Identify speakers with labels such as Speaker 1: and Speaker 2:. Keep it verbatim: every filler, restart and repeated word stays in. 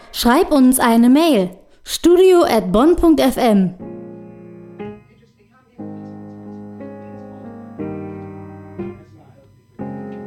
Speaker 1: Schreib uns eine Mail studio at bonn punkt f m.